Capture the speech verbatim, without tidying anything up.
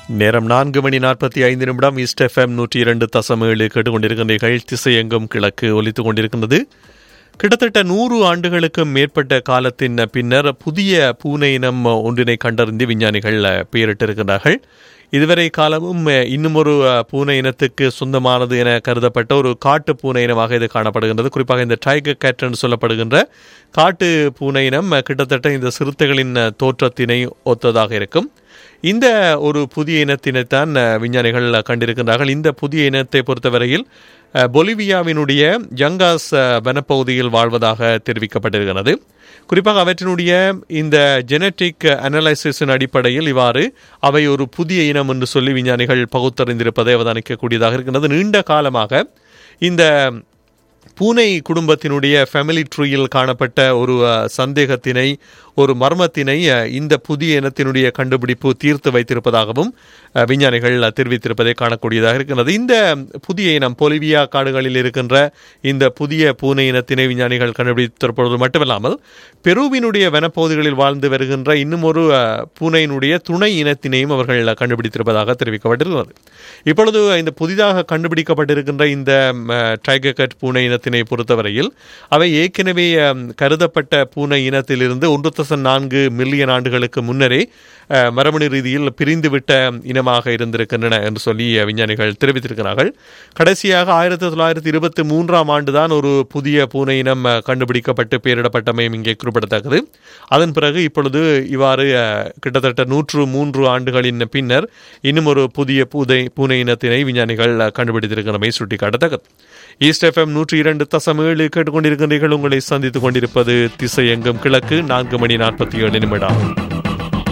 நேரம் நான்கு மணி நாற்பத்தி ஐந்து நிமிடம். ஈஸ்ட் எஃப்எம் நூற்றி இரண்டு தசம் ஏழு கேட்டுக்கொண்டிருக்கின்றீர்கள். திசையெங்கும் கிழக்கு ஒலித்துக் கொண்டிருக்கின்றது. கிட்டத்தட்ட நூறு ஆண்டுகளுக்கும் மேற்பட்ட காலத்தின் பின்னர் புதிய பூனை இனம் ஒன்றினை கண்டறிந்து விஞ்ஞானிகள் பெயரிட்டிருக்கிறார்கள். இதுவரை காலமும் இன்னும் ஒரு பூனை இனத்துக்கு சொந்தமானது என கருதப்பட்ட ஒரு காட்டு பூனை இனமாக இது காணப்படுகின்றது. குறிப்பாக இந்த டைகர் கேட் என்று சொல்லப்படுகின்ற காட்டு பூனை இனம் கிட்டத்தட்ட இந்த சிறுத்தைகளின் தோற்றத்தினை ஒத்ததாக இருக்கும். இந்த ஒரு புதிய இனத்தினைத்தான் விஞ்ஞானிகள் கண்டிருக்கின்றார்கள். இந்த புதிய இனத்தை பொறுத்தவரையில் பொலிவியாவினுடைய யங்காஸ் வனப்பகுதியில் வாழ்வதாக தெரிவிக்கப்பட்டிருக்கிறது. குறிப்பாக அவற்றினுடைய இந்த ஜெனட்டிக் அனலைசிஸின் அடிப்படையில் இவ்வாறு அவை ஒரு புதிய இனம் என்று சொல்லி விஞ்ஞானிகள் பகுத்தறிந்திருப்பதை அவதானிக்கக்கூடியதாக இருக்கின்றது. நீண்ட காலமாக இந்த பூனை குடும்பத்தினுடைய ஃபேமிலி ட்ரீயில் காணப்பட்ட ஒரு சந்தேகத்தினை, ஒரு மர்மத்தினை இந்த புதிய இனத்தினுடைய கண்டுபிடிப்பு தீர்த்து வைத்திருப்பதாகவும் விஞ்ஞானிகள் தெரிவித்திருப்பதை காணக்கூடியதாக இருக்கிறது. இந்த புதிய இனம் பொலிவியா காடுகளில் இருக்கின்ற இந்த புதிய பூனை இனத்தினை விஞ்ஞானிகள் கண்டுபிடித்திருப்பது மட்டுமல்லாமல் பெருவினுடைய வனப்பகுதிகளில் வாழ்ந்து வருகின்ற இன்னும் ஒரு பூனையினுடைய துணை இனத்தினையும் அவர்கள் கண்டுபிடித்திருப்பதாக தெரிவிக்கப்பட்டிருக்கிறது. இப்பொழுது இந்த புதிதாக கண்டுபிடிக்கப்பட்டிருக்கின்ற இந்த டைகர் கேட் பூனை இனத்தினை பொறுத்தவரையில் அவை ஏற்கனவே கருதப்பட்ட பூனை இனத்திலிருந்து ஒன்று தசம் நான்கு மில்லியன் ஆண்டுகளுக்கு முன்னரே மரபணு ரீதியில் பிரிந்துவிட்ட இனமாக இருந்திருக்கின்றன என்று சொல்லி விஞ்ஞானிகள் தெரிவித்திருக்கிறார்கள். கடைசியாக ஆயிரத்தி தொள்ளாயிரத்தி இருபத்தி மூன்றாம் ஆண்டுதான் ஒரு புதிய பூனை இனம் கண்டுபிடிக்கப்பட்டு பெயரிடப்பட்டமையும் இங்கே குறிப்பிடத்தக்கது. அதன் பிறகு இப்பொழுது இவ்வாறு கிட்டத்தட்ட நூற்று மூன்று ஆண்டுகளின் பின்னர் இன்னும் ஒரு புதிய பூதை பூனை இனத்தினை விஞ்ஞானிகள் கண்டுபிடித்திருக்கிறமை சுட்டிக்காட்டத்தக்கது. ஈஸ்ட் எஃப்எம் நூற்றி இரண்டு தசம் ஏழு கேட்டுக்கொண்டிருக்கின்றீர்கள். உங்களை சந்தித்துக் கொண்டிருப்பது திசையெங்கும் கிழக்கு. நான்கு மணி நாற்பத்தி ஏழு நிமிடம்.